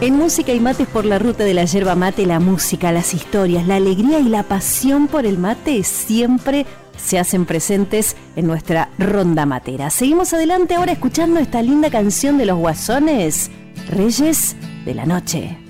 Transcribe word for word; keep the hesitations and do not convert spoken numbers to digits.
En Música y Mates por la Ruta de la Yerba Mate, la música, las historias, la alegría y la pasión por el mate siempre se hacen presentes en nuestra ronda matera. Seguimos adelante ahora escuchando esta linda canción de Los Guasones, Reyes de la Noche.